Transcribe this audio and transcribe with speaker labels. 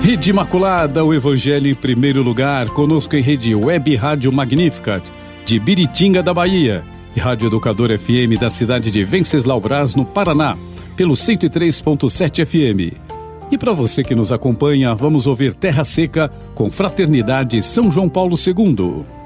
Speaker 1: Rede Imaculada, o Evangelho em primeiro lugar, conosco em rede Web Rádio Magnificat, de Biritinga da Bahia, e Rádio Educador FM da cidade de Venceslau Braz, no Paraná, pelo 103.7 FM. E para você que nos acompanha, vamos ouvir Terra Seca com Fraternidade São João Paulo II.